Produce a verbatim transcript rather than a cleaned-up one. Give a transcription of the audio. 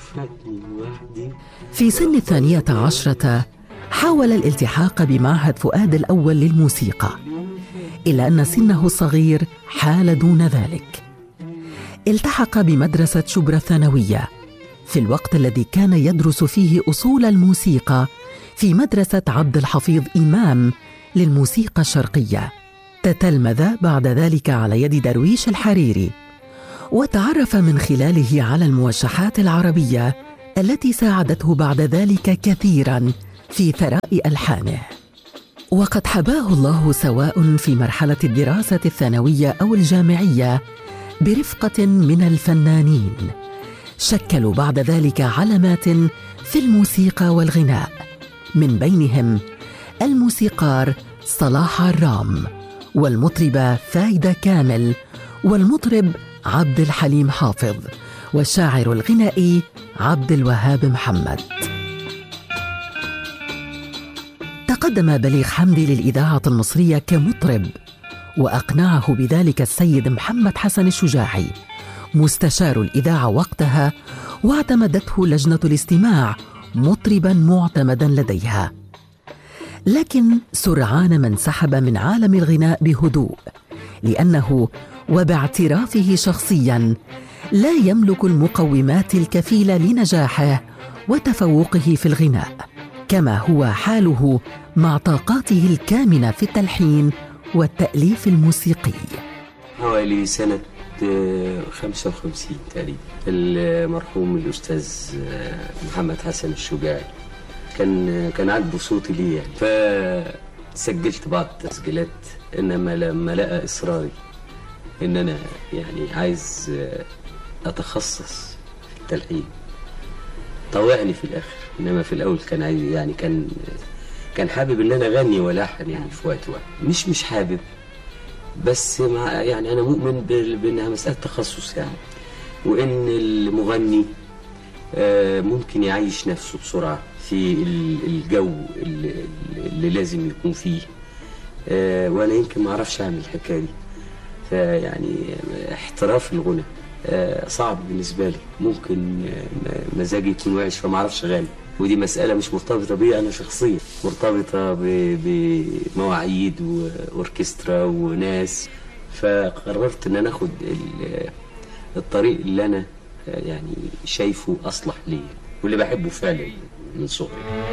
في سن الثانية عشرة حاول الالتحاق بمعهد فؤاد الأول للموسيقى، إلا أن سنه الصغير حال دون ذلك. التحق بمدرسة شبرا الثانوية في الوقت الذي كان يدرس فيه أصول الموسيقى في مدرسة عبد الحفيظ إمام للموسيقى الشرقية. تتلمذ بعد ذلك على يد درويش الحريري، وتعرف من خلاله على الموشحات العربية التي ساعدته بعد ذلك كثيراً في ثراء ألحانه. وقد حباه الله سواء في مرحلة الدراسة الثانوية أو الجامعية برفقة من الفنانين شكلوا بعد ذلك علامات في الموسيقى والغناء، من بينهم الموسيقار صلاح عرام، والمطربة فايدة كامل، والمطرب عبد الحليم حافظ، والشاعر الغنائي عبد الوهاب محمد. تقدم بليغ حمدي للإذاعة المصرية كمطرب، وأقنعه بذلك السيد محمد حسن الشجاعي مستشار الإذاعة وقتها، واعتمدته لجنة الاستماع مطربا معتمدا لديها. لكن سرعان ما انسحب من عالم الغناء بهدوء، لأنه وباعترافه شخصيا لا يملك المقومات الكفيلة لنجاحه وتفوقه في الغناء، كما هو حاله مع طاقاته الكامنة في التلحين والتأليف الموسيقي. حوالي سنة خمسة وخمسين تقريبا المرحوم الأستاذ محمد حسن الشجاعي كان كان عاجبه صوتي ليه يعني، فسجلت بعض التسجيلات. إنما لما لقى إصراري إن أنا يعني عايز أتخصص في التلحين طوعني في الآخر. إنما في الأول كان عايز يعني كان كان حابب إن أنا أغني ولحن يعني في وقت واحد، مش مش حابب بس مع يعني أنا مؤمن بأنها مسألة تخصص يعني، وإن المغني ممكن يعيش نفسه بسرعة في الجو اللي, اللي لازم يكون فيه، وأنا يمكن ما أعرفش أعمل الحكاية دي. فيعني احتراف الغنى صعب بالنسبة لي، ممكن مزاجي يكون وحش فما أعرفش أغني، ودي مسألة مش مرتبطة بي أنا شخصيا، مرتبطة بمواعيد وأوركسترا وناس. فقررت إن أنا أخد الطريق اللي أنا يعني شايفه أصلح لي واللي بحبه فعلا من صغري.